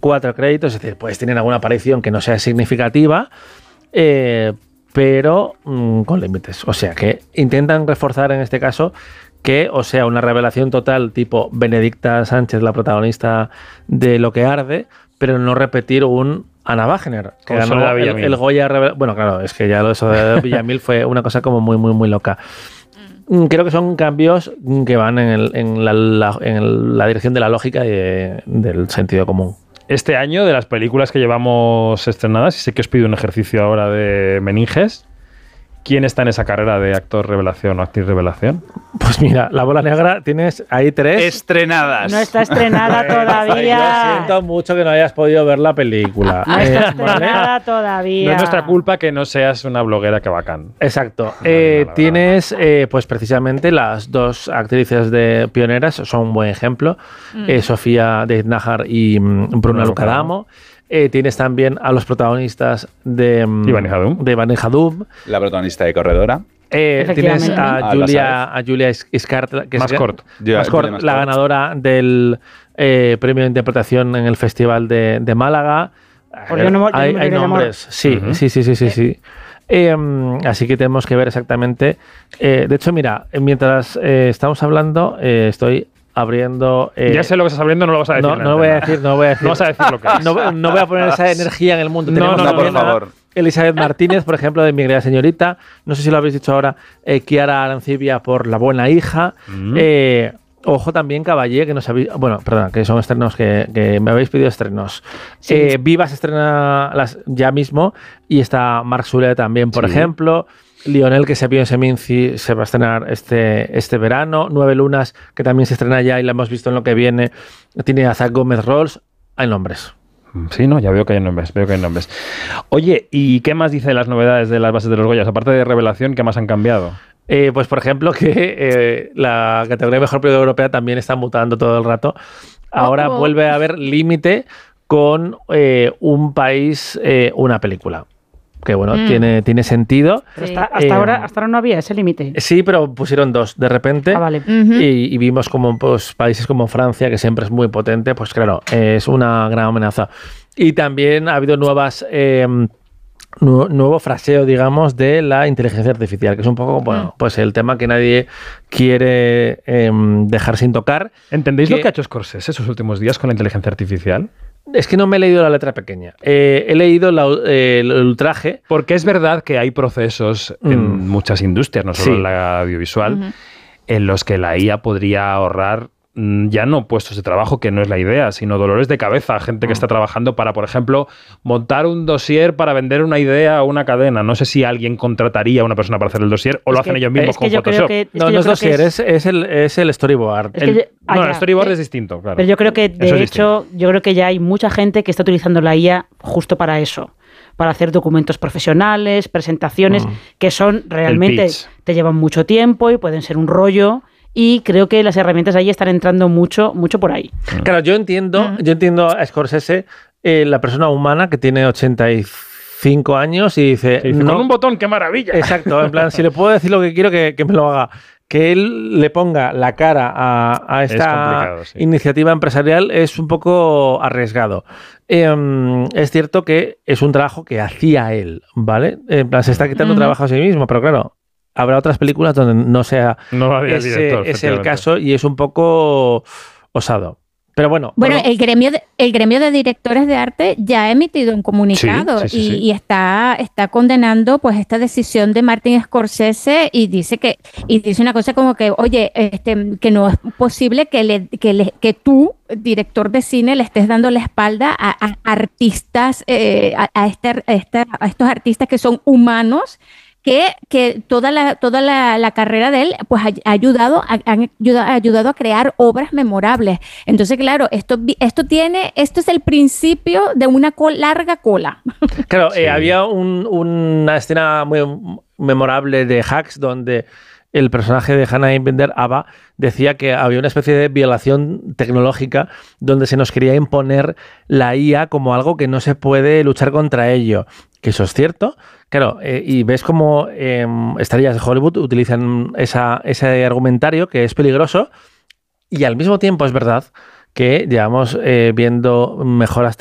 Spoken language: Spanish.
4 créditos, es decir, pues tienen alguna aparición que no sea significativa, pero con límites. O sea, que intentan reforzar en este caso que, o sea, una revelación total tipo Benedicta Sánchez, la protagonista de Lo que arde, pero no repetir un Anna Wagner, que ganó el Goya. Bueno, claro, es que ya eso de Villamil fue una cosa como muy, muy, muy loca. Creo que son cambios que van en la dirección de la lógica y del sentido común. Este año, de las películas que llevamos estrenadas, y sé que os pido un ejercicio ahora de meninges, ¿quién está en esa carrera de actor revelación o actriz revelación? Pues mira, La Bola Negra, tienes ahí 3 estrenadas. No está estrenada todavía. Yo siento mucho que no hayas podido ver la película. No está estrenada todavía. No es nuestra culpa que no seas una bloguera que bacán. Exacto. Tienes, pues precisamente, las 2 actrices de pioneras, son un buen ejemplo. Sofía de Nájar y Bruna Lucadamo. Tienes también a los protagonistas de Iván Hadum, la protagonista de Corredora. Tienes a Julia Iskart, que Mascort, la ganadora del premio de interpretación en el Festival de Málaga. Hay nombres. Sí. Así que tenemos que ver exactamente. De hecho, mira, mientras estamos hablando, estoy abriendo... ya sé lo que estás abriendo, no lo vas a decir. No voy a decir. No vas a decir lo que es. No voy a poner esa energía en el mundo. No, por favor. Elizabeth Martínez, por ejemplo, de Mi querida señorita. No sé si lo habéis dicho ahora. Kiara Arancibia por La buena hija. Ojo también Caballé, que no sabéis... Bueno, perdón, que son estrenos que me habéis pedido estrenos. Sí. Viva se estrena ya mismo y está Marc Soler también, por ejemplo. Lionel, que se vio en Seminci, se va a estrenar este verano. 9 lunas, que también se estrena ya y la hemos visto en lo que viene. Tiene a Zach Gómez Rolls. Hay nombres. Sí, no, ya veo que hay nombres, Oye, ¿y qué más dice las novedades de las bases de los Goyas? Aparte de revelación, ¿qué más han cambiado? Pues, por ejemplo, que la categoría de Mejor Película Europea también está mutando todo el rato. Ahora vuelve a haber límite con un país, una película. Que bueno, tiene sentido. Sí. Hasta ahora no había ese límite. Sí, pero pusieron 2 de repente. Vale. Y vimos como pues, países como Francia, que siempre es muy potente, pues claro, es una gran amenaza. Y también ha habido nuevo fraseo, digamos, de la inteligencia artificial, que es un poco, bueno, pues el tema que nadie quiere dejar sin tocar. ¿Entendéis lo que ha hecho Scorsese esos últimos días con la inteligencia artificial? Es que no me he leído la letra pequeña. He leído el ultraje. Porque es verdad que hay procesos en muchas industrias, no solo en la audiovisual, en los que la IA podría ahorrar ya no puestos de trabajo, que no es la idea, sino dolores de cabeza. Gente que está trabajando para, por ejemplo, montar un dossier para vender una idea a una cadena. No sé si alguien contrataría a una persona para hacer el dossier o lo hacen ellos mismos con Photoshop. No es dossier, es el storyboard. El storyboard es distinto, claro. Pero yo creo que, de hecho, yo creo que ya hay mucha gente que está utilizando la IA justo para eso. Para hacer documentos profesionales, presentaciones, que son realmente, te llevan mucho tiempo y pueden ser un rollo. Y creo que las herramientas ahí están entrando mucho por ahí. Claro, yo entiendo a Scorsese, la persona humana que tiene 85 años y dice... con un botón, ¡qué maravilla! Exacto, en plan, si le puedo decir lo que quiero, que me lo haga. Que él le ponga la cara a esta iniciativa empresarial es un poco arriesgado. Es cierto que es un trabajo que hacía él, ¿vale? En plan, se está quitando trabajo a sí mismo, pero claro... Habrá otras películas donde no sea ese el caso y es un poco osado. Pero bueno. El gremio de directores de arte ya ha emitido un comunicado y está condenando pues esta decisión de Martin Scorsese y dice una cosa como que, oye, que no es posible que tú, director de cine, le estés dando la espalda a artistas, a estos artistas que son humanos. Que toda la carrera de él pues ha ayudado a crear obras memorables. Entonces, claro, esto es el principio de una larga cola. Claro, había una escena muy memorable de Hacks donde el personaje de Hannah Einbinder, Ava, decía que había una especie de violación tecnológica donde se nos quería imponer la IA como algo que no se puede luchar contra ello. Que eso es cierto, claro, y ves cómo estrellas de Hollywood utilizan ese argumentario que es peligroso y al mismo tiempo es verdad que llevamos viendo mejoras